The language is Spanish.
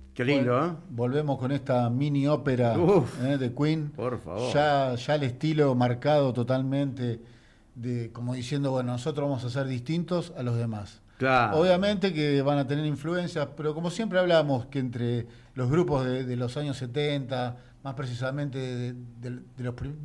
Qué lindo, ¿eh? Volvemos con esta mini ópera Uf, de Queen, por favor. ya el estilo marcado totalmente, como diciendo, bueno, nosotros vamos a ser distintos a los demás. Claro. Obviamente que van a tener influencias, pero como siempre hablamos, que entre los grupos de los años 70, más precisamente de los